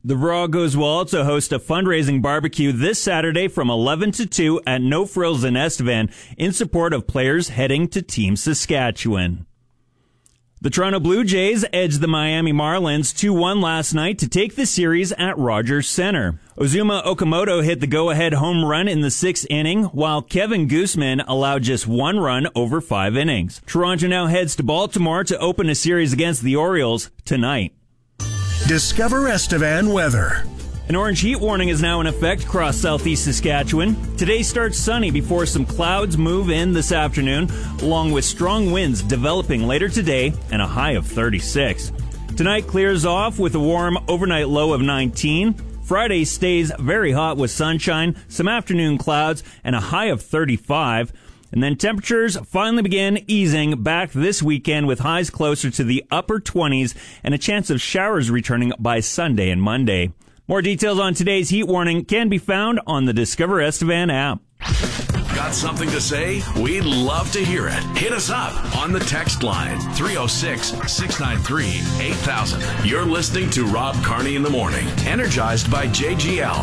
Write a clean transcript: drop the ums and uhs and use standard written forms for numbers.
The Broncos will also host a fundraising barbecue this Saturday from 11 to 2 at No Frills in Estevan in support of players heading to Team Saskatchewan. The Toronto Blue Jays edged the Miami Marlins 2-1 last night to take the series at Rogers Center. Ozuma Okamoto hit the go-ahead home run in the 6th inning, while Kevin Guzman allowed just 1 run over 5 innings. Toronto now heads to Baltimore to open a series against the Orioles tonight. Discover Estevan weather. An orange heat warning is now in effect across southeast Saskatchewan. Today starts sunny before some clouds move in this afternoon, along with strong winds developing later today and a high of 36. Tonight clears off with a warm overnight low of 19. Friday stays very hot with sunshine, some afternoon clouds, and a high of 35. And then temperatures finally begin easing back this weekend with highs closer to the upper 20s and a chance of showers returning by Sunday and Monday. More details on today's heat warning can be found on the Discover Estevan app. Got something to say? We'd love to hear it. Hit us up on the text line 306-693-8000. You're listening to Rob Carney in the Morning, energized by JGL.